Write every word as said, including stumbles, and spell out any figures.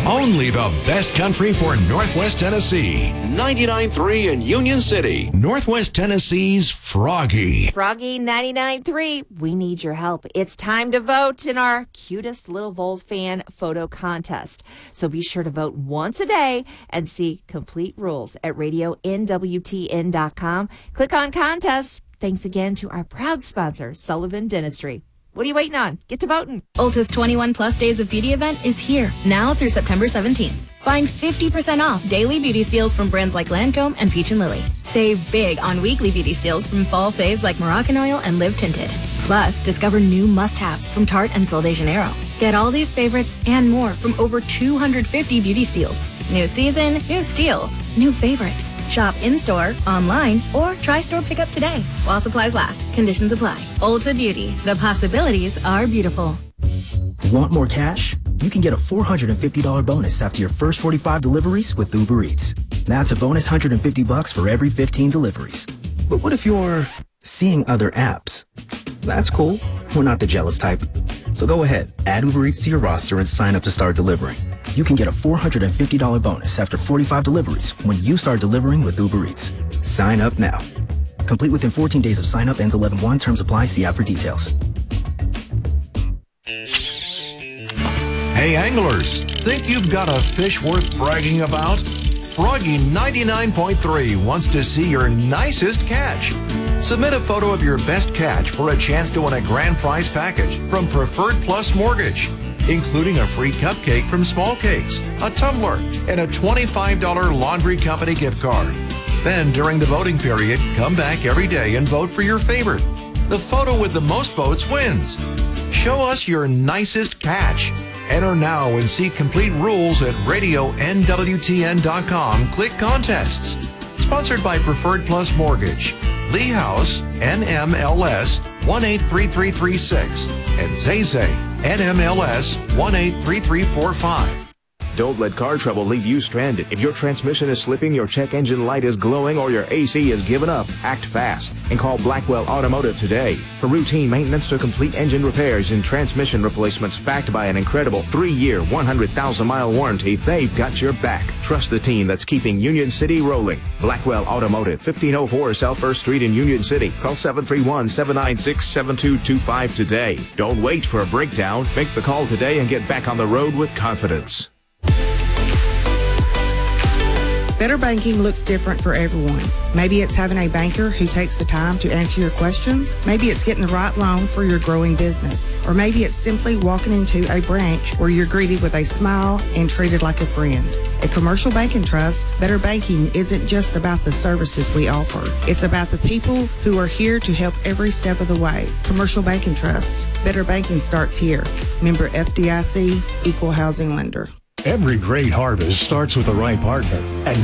Only the best country for Northwest Tennessee. ninety-nine point three in Union City. Northwest Tennessee's Froggy. Froggy ninety-nine point three, we need your help. It's time to vote in our cutest little Vols fan photo contest. So be sure to vote once a day and see complete rules at radio N W T N dot com. Click on contest. Thanks again to our proud sponsor, Sullivan Dentistry. What are you waiting on? Get to voting. Ulta's twenty-one plus Days of Beauty event is here, now through September seventeenth. Find fifty percent off daily beauty steals from brands like Lancome and Peach and Lily. Save big on weekly beauty steals from fall faves like Moroccan Oil and Live Tinted. Plus, discover new must-haves from Tarte and Sol de Janeiro. Get all these favorites and more from over two hundred fifty beauty steals. New season, new steals, new favorites. Shop in-store, online, or try store pickup today. While supplies last, conditions apply. Ulta Beauty, the possibilities are beautiful. Want more cash? You can get a four hundred fifty dollars bonus after your first forty-five deliveries with Uber Eats. That's a bonus one hundred fifty bucks for every fifteen deliveries. But what if you're seeing other apps? That's cool. We're not the jealous type. So go ahead, add Uber Eats to your roster and sign up to start delivering. You can get a four hundred fifty dollars bonus after forty-five deliveries when you start delivering with Uber Eats. Sign up now. Complete within fourteen days of sign up, ends eleven one. Terms apply. See app for details. Hey anglers, think you've got a fish worth bragging about? Froggy ninety-nine point three wants to see your nicest catch. Submit a photo of your best catch for a chance to win a grand prize package from Preferred Plus Mortgage, including a free cupcake from Small Cakes, a tumbler, and a twenty-five dollars laundry company gift card. Then, during the voting period, come back every day and vote for your favorite. The photo with the most votes wins. Show us your nicest catch. Enter now and see complete rules at radio N W T N dot com. Click contests. Sponsored by Preferred Plus Mortgage, Lee House, N M L S one eight three three three six, and Zay Zay, N M L S one eight three three four five. Don't let car trouble leave you stranded. If your transmission is slipping, your check engine light is glowing, or your A C is giving up, act fast and call Blackwell Automotive today. For routine maintenance to complete engine repairs and transmission replacements backed by an incredible three-year, one hundred thousand mile warranty, they've got your back. Trust the team that's keeping Union City rolling. Blackwell Automotive, fifteen oh four South First Street in Union City. Call seven three one, seven nine six, seven two two five today. Don't wait for a breakdown. Make the call today and get back on the road with confidence. Better banking looks different for everyone. Maybe it's having a banker who takes the time to answer your questions. Maybe it's getting the right loan for your growing business. Or maybe it's simply walking into a branch where you're greeted with a smile and treated like a friend. At Commercial Bank and Trust, Better Banking isn't just about the services we offer. It's about the people who are here to help every step of the way. Commercial Bank and Trust. Better banking starts here. Member F D I C, Equal Housing Lender. Every great harvest starts with the right partner. And